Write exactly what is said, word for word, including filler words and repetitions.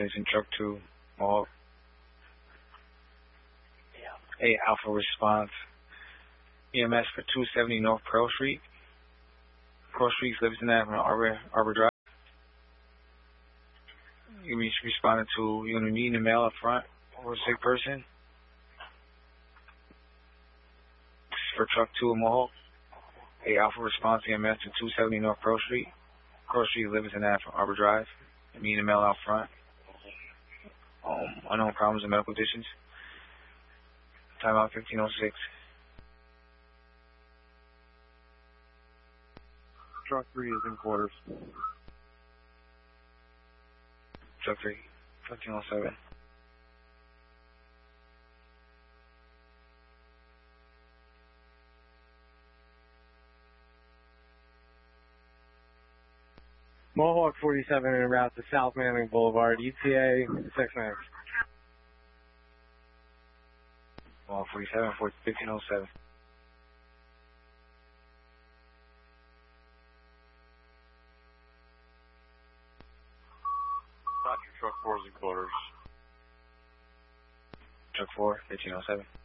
Attention truck two, Mohawk. Hey, Alpha response. E M S for two seventy North Pearl Street. Pearl Street, Livingston Avenue, Arbor, Arbor Drive. You re- responded to, you're going to need a mail up front or a sick person. This is for truck two, Mohawk. Hey, Alpha response, E M S to two seventy North Pearl Street. Pearl Street, Livingston Avenue, Arbor Drive. You need a mail out front. Um, unknown problems and medical conditions. Timeout fifteen oh six. Truck three is in quarters. Truck three, fifteen oh seven. Mohawk forty-seven en route to South Manning Boulevard, E T A six minutes. Mohawk forty-seven, fifteen oh seven. Roger, truck four is in quarters. Truck four, fifteen oh seven.